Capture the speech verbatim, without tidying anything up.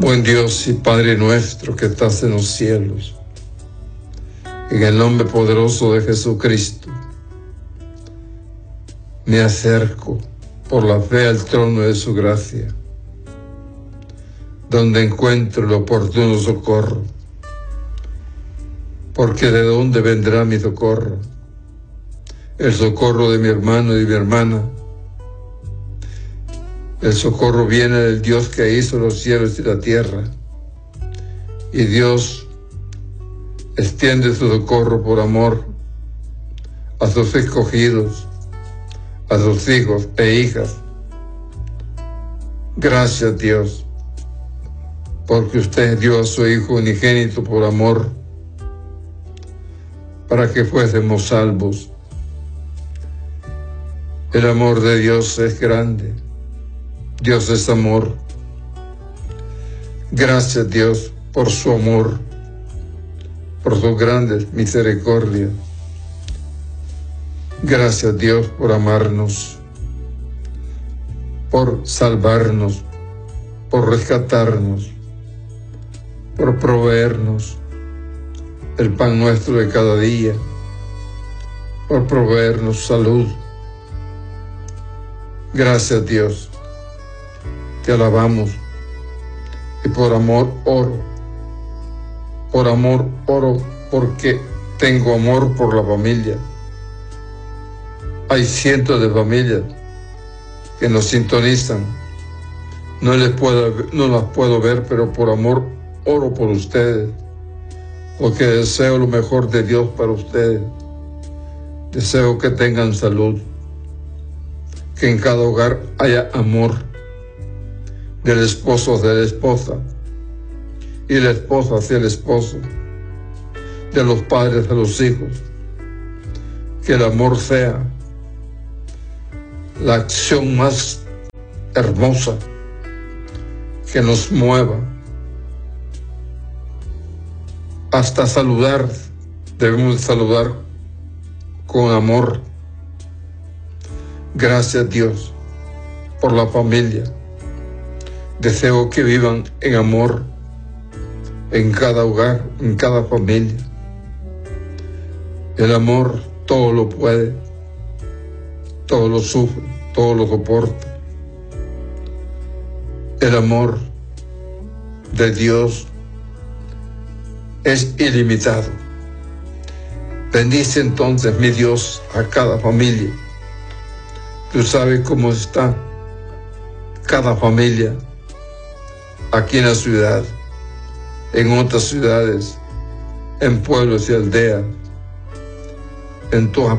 Buen Dios y Padre nuestro que estás en los cielos, en el nombre poderoso de Jesucristo, me acerco por la fe al trono de su gracia, donde encuentro el oportuno socorro, porque de dónde vendrá mi socorro, el socorro de mi hermano y de mi hermana. El socorro viene del Dios que hizo los cielos y la tierra, y Dios extiende su socorro por amor a sus escogidos, a sus hijos e hijas. Gracias, Dios, porque usted dio a su Hijo unigénito por amor, para que fuésemos salvos. El amor de Dios es grande. Dios es amor. Gracias, Dios, por su amor, por sus grandes misericordias. Gracias, Dios, por amarnos, por salvarnos, por rescatarnos, por proveernos el pan nuestro de cada día, por proveernos salud. Gracias, Dios. Te alabamos y por amor oro, por amor oro porque tengo amor por la familia. Hay cientos de familias que nos sintonizan, no les puedo, no las puedo ver, pero por amor oro por ustedes, porque deseo lo mejor de Dios para ustedes. Deseo que tengan salud, que en cada hogar haya amor, del esposo hacia la esposa, y la esposa hacia el esposo, de los padres a los hijos. Que el amor sea la acción más hermosa que nos mueva. Hasta saludar, debemos saludar con amor. Gracias, Dios, por la familia. Deseo que vivan en amor en cada hogar, en cada familia. El amor todo lo puede, todo lo sufre, todo lo soporta. El amor de Dios es ilimitado. Bendice entonces, mi Dios, a cada familia. Tú sabes cómo está cada familia aquí en la ciudad, en otras ciudades, en pueblos y aldeas, en todas